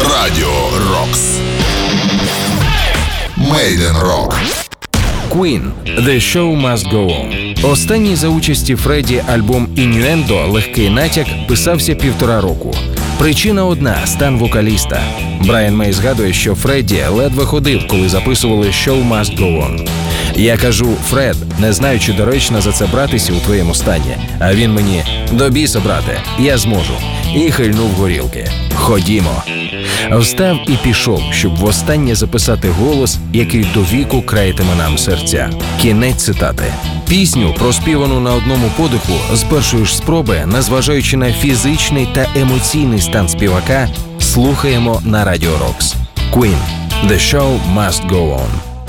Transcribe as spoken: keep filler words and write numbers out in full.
Радіо Рокс. Мейден Рок. Queen «The Show Must Go On». Останній за участі Фредді альбом «Ін'юендо» «Легкий натяк» писався півтора року. Причина одна – стан вокаліста. Брайан Мей згадує, що Фредді ледве ходив, коли записували «Show Must Go On». Я кажу: «Фред, не знаю, чи доречно за це братися у твоєму стані». А він мені: «До біса, брате, я зможу». І хильнув горілки. Ходімо. Встав і пішов, щоб востаннє записати голос, який до віку краятиме нам серця. Кінець цитати. Пісню, проспівану на одному подиху, з першої ж спроби, незважаючи на фізичний та емоційний стан співака, слухаємо на Радіо Рокс. Queen «The Show Must Go On».